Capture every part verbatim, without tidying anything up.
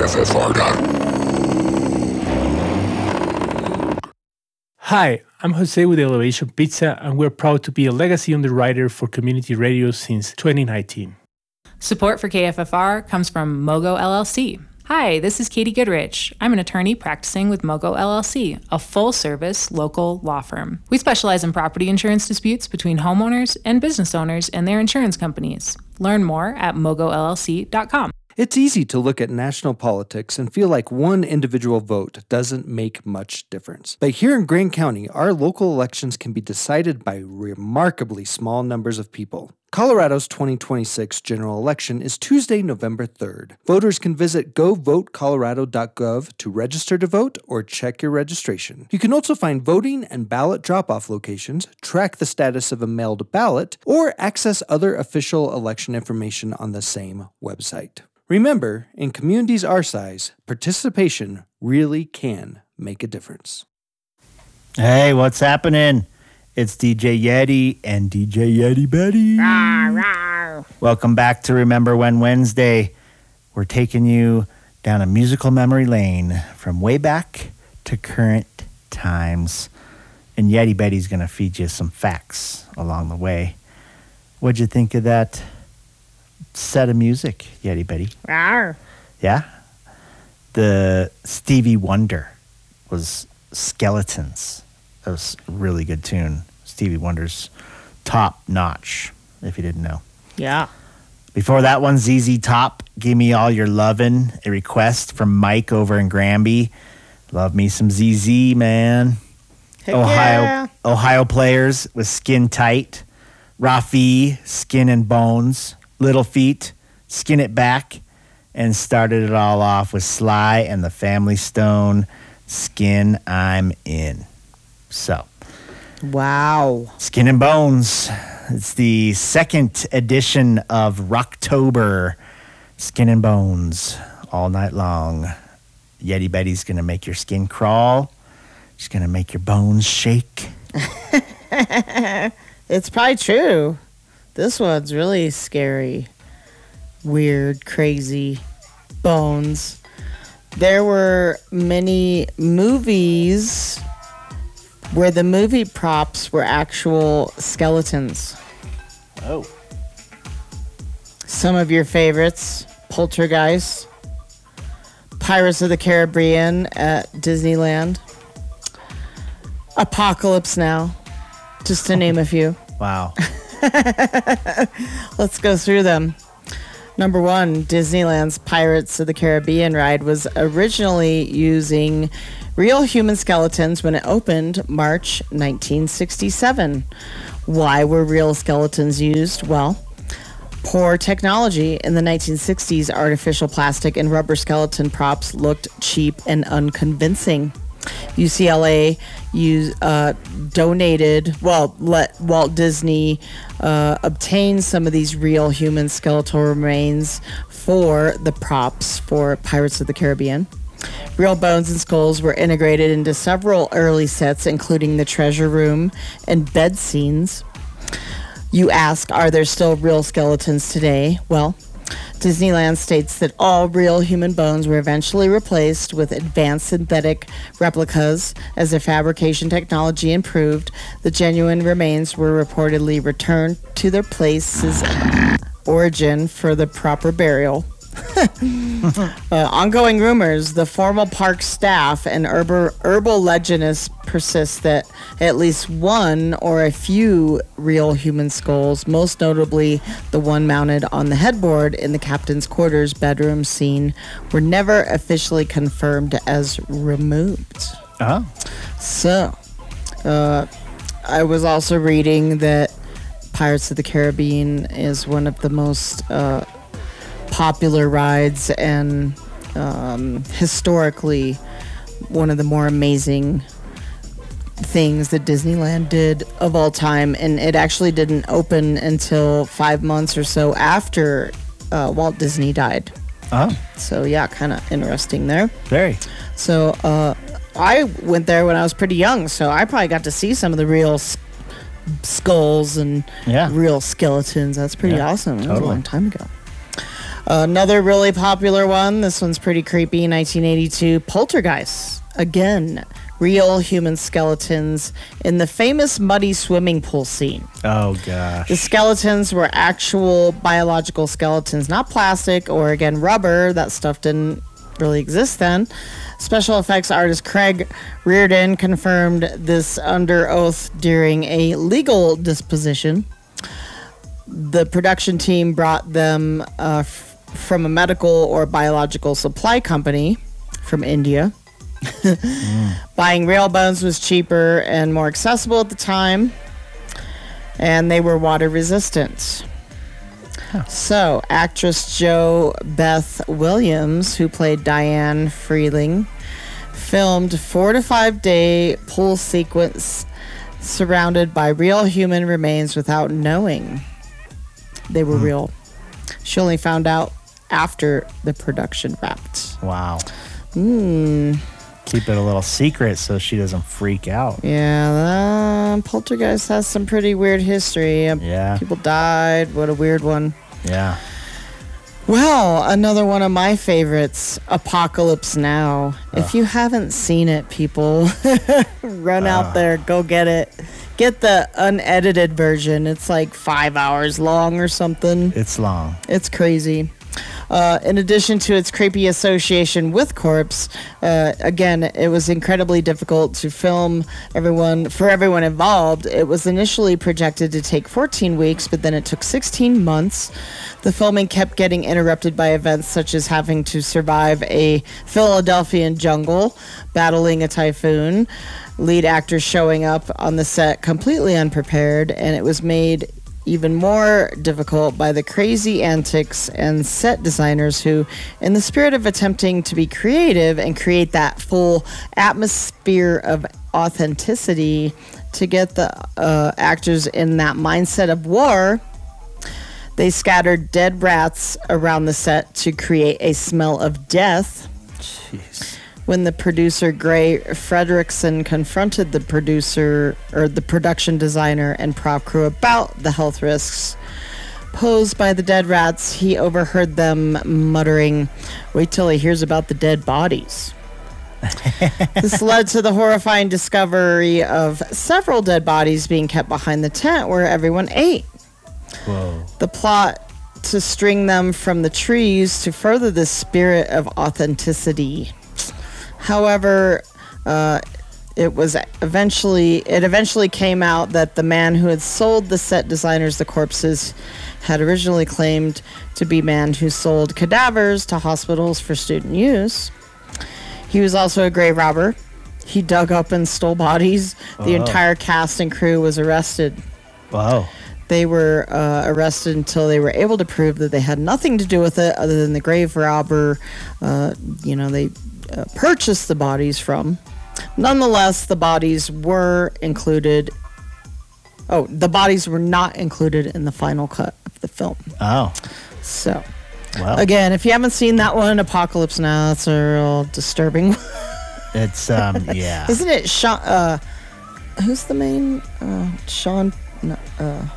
F F R dot org. Hi, I'm Jose with Elevation Pizza, and we're proud to be a legacy underwriter for community radio since twenty nineteen. Support for K F F R comes from Mogo L L C. Hi, this is Katie Goodrich. I'm an attorney practicing with Mogo L L C, a full-service local law firm. We specialize in property insurance disputes between homeowners and business owners and their insurance companies. Learn more at mogo L L C dot com. It's easy to look at national politics and feel like one individual vote doesn't make much difference. But here in Grand County, our local elections can be decided by remarkably small numbers of people. Colorado's twenty twenty-six general election is Tuesday, November third. Voters can visit go vote colorado dot gov to register to vote or check your registration. You can also find voting and ballot drop-off locations, track the status of a mailed ballot, or access other official election information on the same website. Remember, in communities our size, participation really can make a difference. Hey, what's happening? It's D J Yeti and D J Yeti Betty. Rawr, rawr. Welcome back to Remember When Wednesday. We're taking you down a musical memory lane from way back to current times. And Yeti Betty's going to feed you some facts along the way. What'd you think of that set of music, Yeti Betty? Rawr. Yeah? The Stevie Wonder was Skeletons. That was a really good tune. Stevie Wonder's top notch, if you didn't know. Yeah. Before that one, Z Z Top, Give Me All Your Lovin', a request from Mike over in Granby. Love me some Z Z, man. Heck Ohio yeah. Ohio Players with Skin Tight. Rafi, Skin and Bones. Little Feat, Skin It Back. And started it all off with Sly and the Family Stone, Skin I'm In. So, Wow. Skin and Bones. It's the second edition of Rocktober. Skin and Bones all night long. Yeti Betty's going to make your skin crawl. She's going to make your bones shake. It's probably true. This one's really scary, weird, crazy. Bones. There were many movies where the movie props were actual skeletons. Oh. Some of your favorites: Poltergeist, Pirates of the Caribbean at Disneyland, Apocalypse Now, just to name a few. Wow. Let's go through them. Number one, Disneyland's Pirates of the Caribbean ride was originally using real human skeletons when it opened March nineteen sixty-seven. Why were real skeletons used? Well, poor technology. In the nineteen sixties, artificial plastic and rubber skeleton props looked cheap and unconvincing. U C L A used, uh, donated, well, let Walt Disney uh, obtain some of these real human skeletal remains for the props for Pirates of the Caribbean. Real bones and skulls were integrated into several early sets, including the treasure room and bed scenes. You ask, are there still real skeletons today? Well, Disneyland states that all real human bones were eventually replaced with advanced synthetic replicas. As their fabrication technology improved, the genuine remains were reportedly returned to their places of origin for the proper burial. uh, ongoing rumors, the formal park staff and herbal, herbal legenists persist that at least one or a few real human skulls, most notably the one mounted on the headboard in the captain's quarters bedroom scene, were never officially confirmed as removed. Oh. So, uh, I was also reading that Pirates of the Caribbean is one of the most uh, popular rides and um, historically one of the more amazing things that Disneyland did of all time. And it actually didn't open until five months or so after uh, Walt Disney died. Oh. So yeah, kind of interesting there. Very. So uh, I went there when I was pretty young, so I probably got to see some of the real s- skulls and Yeah. real skeletons. That's pretty Yeah, awesome. That was a totally. long time ago. Another really popular one, this one's pretty creepy, nineteen eighty-two, Poltergeist. Again, real human skeletons in the famous muddy swimming pool scene. Oh, gosh. The skeletons were actual biological skeletons, not plastic or, again, rubber. That stuff didn't really exist then. Special effects artist Craig Reardon confirmed this under oath during a legal disposition. The production team brought them uh, f- from a medical or biological supply company from India. mm. Buying real bones was cheaper and more accessible at the time, and they were water resistant. Huh. So, actress Jo Beth Williams, who played Diane Freeling, filmed four to five day pool sequence surrounded by real human remains without knowing they were mm. real. She only found out after the production wrapped. Wow. Mm. Keep it a little secret so she doesn't freak out. Yeah, the Poltergeist has some pretty weird history. Yeah. People died. What a weird one. Yeah. Well, another one of my favorites, Apocalypse Now. Ugh. If you haven't seen it, people, run uh. out there, go get it. Get the unedited version. It's like five hours long or something. It's long. It's crazy. Uh, in addition to its creepy association with corpse, uh, again, it was incredibly difficult to film everyone for everyone involved. It was initially projected to take fourteen weeks, but then it took sixteen months. The filming kept getting interrupted by events such as having to survive a Philadelphian jungle, battling a typhoon, lead actors showing up on the set completely unprepared, and it was made even more difficult by the crazy antics and set designers who, in the spirit of attempting to be creative and create that full atmosphere of authenticity to get the uh, actors in that mindset of war, they scattered dead rats around the set to create a smell of death. Jeez. When the producer Gray Fredrickson confronted the producer or the production designer and prop crew about the health risks posed by the dead rats, he overheard them muttering, "Wait till he hears about the dead bodies." This led to the horrifying discovery of several dead bodies being kept behind the tent where everyone ate. Whoa. The plot to string them from the trees to further the spirit of authenticity. However, uh, it was eventually it eventually came out that the man who had sold the set designers the corpses had originally claimed to be man who sold cadavers to hospitals for student use. He was also a grave robber. He dug up and stole bodies. The oh. entire cast and crew was arrested. Wow. They were uh, arrested until they were able to prove that they had nothing to do with it other than the grave robber, uh, you know, they uh, purchased the bodies from. Nonetheless, the bodies were included. Oh, the bodies were not included in the final cut of the film. Oh. So, well. Again, if you haven't seen that one, Apocalypse Now, it's a real disturbing one. It's, um, yeah. Isn't it Sean, uh, who's the main, uh, Sean, no, uh,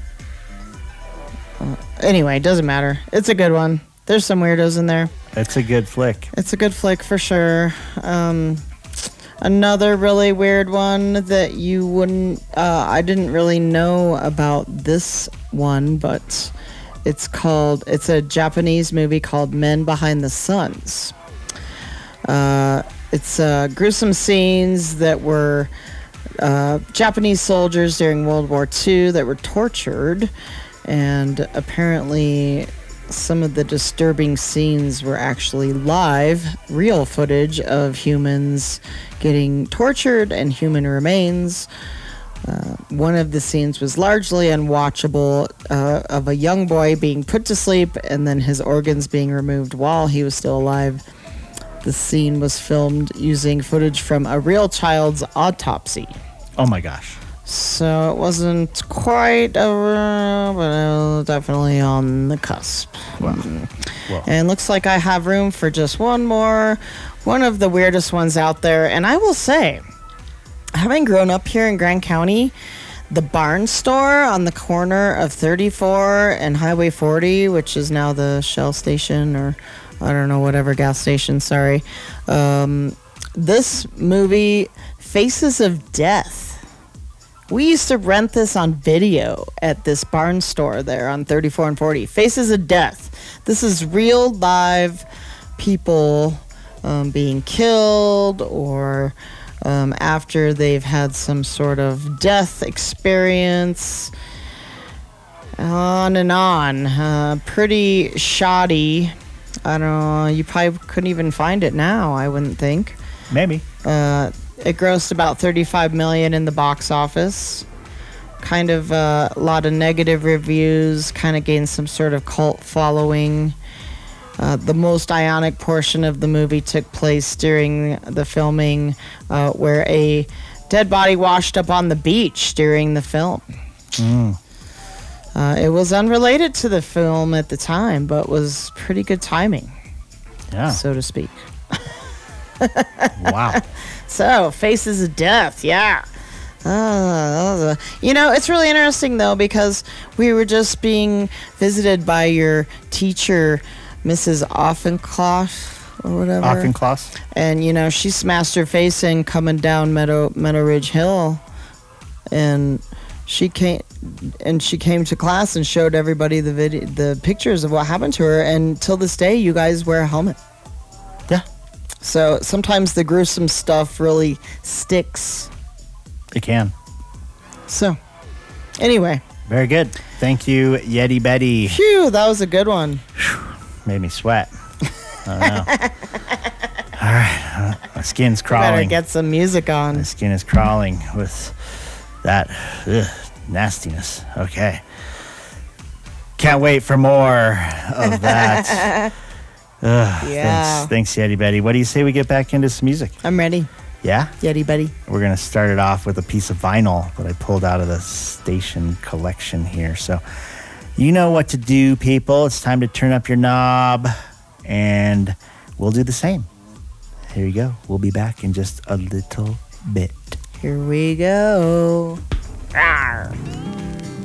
uh, anyway, doesn't matter. It's a good one. There's some weirdos in there. It's a good flick. It's a good flick for sure. Um, another really weird one that you wouldn't, uh, I didn't really know about this one, but it's called, it's a Japanese movie called Men Behind the Suns. Uh, it's uh, gruesome scenes that were uh, Japanese soldiers during World War Two that were tortured, and apparently some of the disturbing scenes were actually live, real footage of humans getting tortured and human remains. Uh, one of the scenes was largely unwatchable, uh, of a young boy being put to sleep and then his organs being removed while he was still alive. The scene was filmed using footage from a real child's autopsy. Oh my gosh. So it wasn't quite a, but it was definitely on the cusp. Wow. Well. And looks like I have room for just one more. One of the weirdest ones out there. And I will say, having grown up here in Grand County, the Barn Store on the corner of thirty-four and Highway forty, which is now the Shell station, or I don't know, whatever gas station, sorry. Um, this movie, Faces of Death. We used to rent this on video at this Barn Store there on thirty-four and forty. Faces of Death. This is real live people um, being killed, or um, after they've had some sort of death experience. On and on. Uh, pretty shoddy. I don't know. You probably couldn't even find it now, I wouldn't think. Maybe. Uh, it grossed about thirty-five million dollars in the box office. Kind of uh, a lot of negative reviews. Kind of gained some sort of cult following. Uh, the most ionic portion of the movie took place during the filming, uh, where a dead body washed up on the beach during the film. Mm. Uh, it was unrelated to the film at the time, but was pretty good timing, Yeah. so to speak. Wow. So, Faces of Death, yeah. Uh, you know, it's really interesting, though, because we were just being visited by your teacher, Missus Offencloth, or whatever. Auchincloss. And, you know, she smashed her face in coming down Meadow, Meadow Ridge Hill. And she came and she came to class and showed everybody the video, the pictures of what happened to her. And till this day, you guys wear a helmet. Yeah. So sometimes the gruesome stuff really sticks. It can. So, anyway. Very good. Thank you, Yeti Betty. Phew, that was a good one. Made me sweat. I don't know. All right. My skin's crawling. Better get some music on. My skin is crawling with that ugh, nastiness. Okay. Can't wait for more of that. Ugh, Yeah. Thanks, thanks, Yeti Betty. What do you say we get back into some music? I'm ready. Yeah? Yeti Betty. We're going to start it off with a piece of vinyl that I pulled out of the station collection here. So you know what to do, people. It's time to turn up your knob, and we'll do the same. Here you go. We'll be back in just a little bit. Here we go. Rawr.